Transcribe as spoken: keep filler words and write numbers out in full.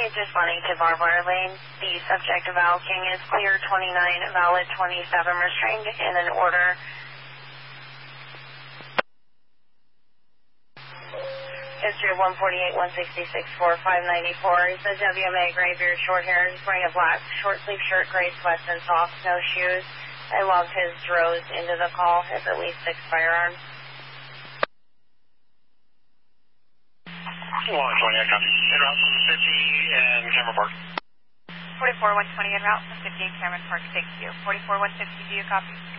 responding to Barbara Lane. The subject of Al King is clear, twenty-nine, valid twenty-seven, restrained in an order. History of one forty-eight, one sixty-six, four five ninety-four. He says W M A, gray beard, short hair. He's wearing a black short sleeve shirt, gray sweats, and soft snowshoes. I logged his drones into the call. Has at least six firearms. one twenty, I copy. En route from fifty and Cameron Park. forty-four, one twenty en route from fifty and Cameron Park. Thank you. forty-four, one fifty, do you copy?